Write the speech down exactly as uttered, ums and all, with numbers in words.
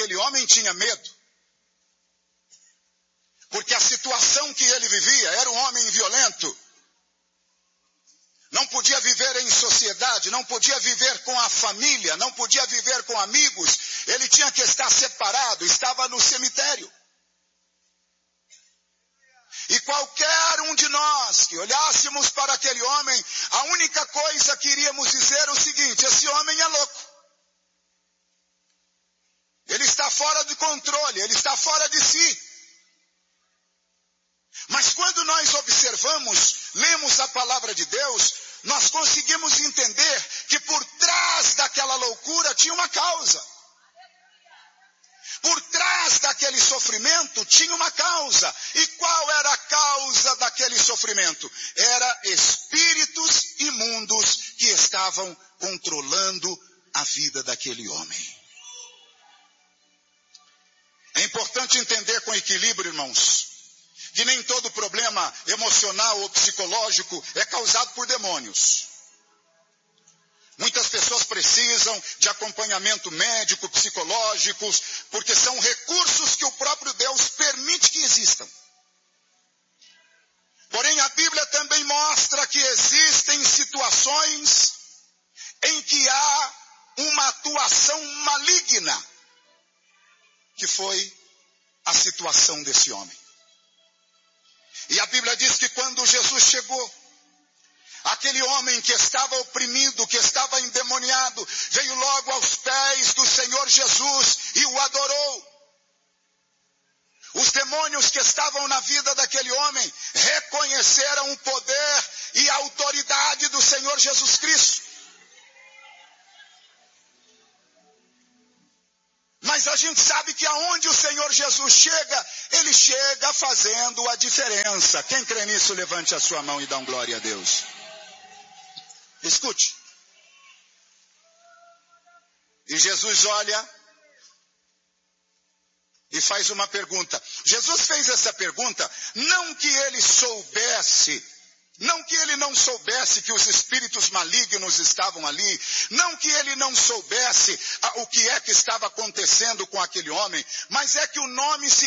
aquele homem tinha medo. Porque a situação que ele vivia, era um homem violento. Não podia viver em sociedade, não podia viver com a família, não podia viver com amigos. Ele tinha que estar separado, estava no cemitério. E qualquer um de nós que olhássemos para aquele homem, a única coisa que iríamos dizer é o seguinte: esse homem é louco. Ele está fora de controle, ele está fora de si. Mas quando nós observamos, lemos a palavra de Deus, nós conseguimos entender que por trás daquela loucura tinha uma causa. Por trás daquele sofrimento tinha uma causa. E qual era a causa daquele sofrimento? Era espíritos imundos que estavam controlando a vida daquele homem. É importante entender com equilíbrio, irmãos, que nem todo problema emocional ou psicológico é causado por demônios. Muitas pessoas precisam de acompanhamento médico, psicológicos, porque são recursos que o próprio Deus permite que existam. Porém, a Bíblia também mostra que existem situações em que há uma atuação maligna, que foi a situação desse homem. E a Bíblia diz que quando Jesus chegou, aquele homem que estava oprimido, que estava endemoniado, veio logo aos pés do Senhor Jesus e o adorou. Os demônios que estavam na vida daquele homem reconheceram o poder e a autoridade do Senhor Jesus Cristo. Mas a gente sabe que aonde o Senhor Jesus chega, Ele chega fazendo a diferença. Quem crê nisso, levante a sua mão e dá um glória a Deus. Escute. E Jesus olha e faz uma pergunta. Jesus fez essa pergunta, não que ele soubesse, não que ele não soubesse que os espíritos malignos estavam ali, não que ele não soubesse o que é que estava acontecendo com aquele homem, mas é que o nome